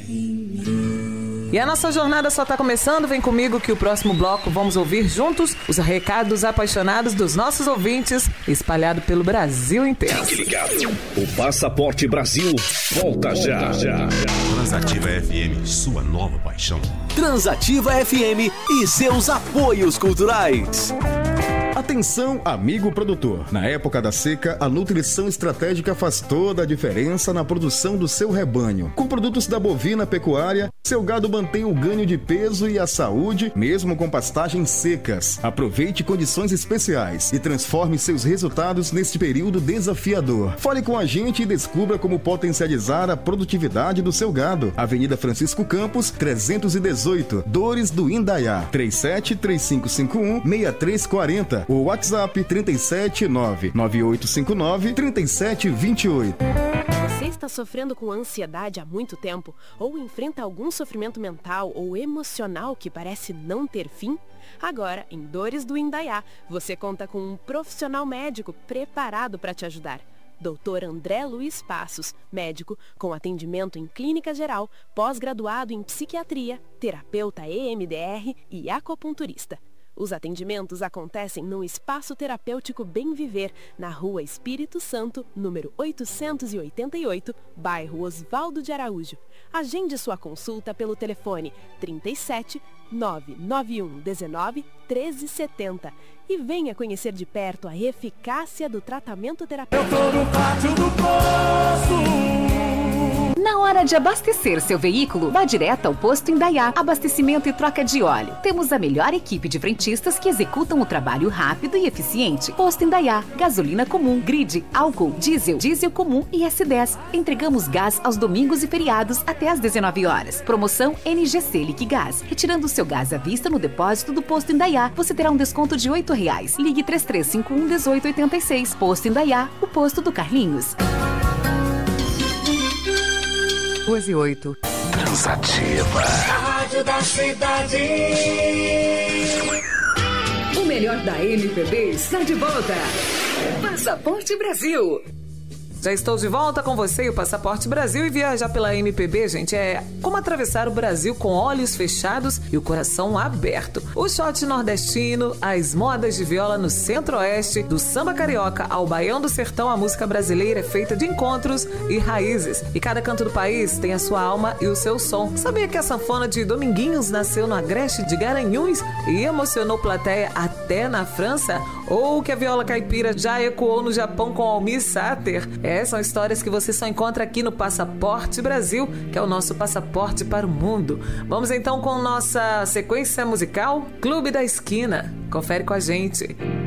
E a nossa jornada só tá começando. Vem comigo que o próximo bloco vamos ouvir juntos os recados apaixonados dos nossos ouvintes, espalhado pelo Brasil inteiro. Fique ligado. O Passaporte Brasil volta já. Transativa FM, sua nova paixão. Transativa FM e seus apoios culturais. Atenção, amigo produtor. Na época da seca, a nutrição estratégica faz toda a diferença na produção do seu rebanho. Com produtos da bovina pecuária, seu gado mantém o ganho de peso e a saúde, mesmo com pastagens secas. Aproveite condições especiais e transforme seus resultados neste período desafiador. Fale com a gente e descubra como potencializar a produtividade do seu gado. Avenida Francisco Campos, 318, Dores do Indaiá, 37-3551-6340. O WhatsApp 379-9859-3728. Você está sofrendo com ansiedade há muito tempo? Ou enfrenta algum sofrimento mental ou emocional que parece não ter fim? Agora, em Dores do Indaiá, você conta com um profissional médico preparado para te ajudar. Dr. André Luiz Passos, médico com atendimento em clínica geral, pós-graduado em psiquiatria, terapeuta EMDR e acupunturista. Os atendimentos acontecem no Espaço Terapêutico Bem Viver, na Rua Espírito Santo, número 888, bairro Osvaldo de Araújo. Agende sua consulta pelo telefone 37 991 19 1370 e venha conhecer de perto a eficácia do tratamento terapêutico. Eu tô no pátio do poço. Na hora de abastecer seu veículo, vá direto ao Posto Indaiá. Abastecimento e troca de óleo. Temos a melhor equipe de frentistas que executam o trabalho rápido e eficiente. Posto Indaiá. Gasolina comum, grid, álcool, diesel, diesel comum e S10. Entregamos gás aos domingos e feriados até às 19 horas. Promoção NGC Liquigás. Retirando seu gás à vista no depósito do Posto Indaiá, você terá um desconto de R$ 8,00. Ligue 3351-1886. Posto Indaiá, o posto do Carlinhos. 2:08. Transativa. A rádio da cidade. O melhor da MPB está de volta. Passaporte Brasil. Já estou de volta com você e o Passaporte Brasil. E viajar pela MPB, gente, é como atravessar o Brasil com olhos fechados e o coração aberto. O shot nordestino, as modas de viola no centro-oeste, do samba carioca ao baião do sertão, a música brasileira é feita de encontros e raízes. E cada canto do país tem a sua alma e o seu som. Sabia que a sanfona de Dominguinhos nasceu no Agreste de Garanhuns e emocionou plateia até na França? Ou que a viola caipira já ecoou no Japão com Almir Sater? São histórias que você só encontra aqui no Passaporte Brasil, que é o nosso passaporte para o mundo. Vamos então com nossa sequência musical, Clube da Esquina. Confere com a gente.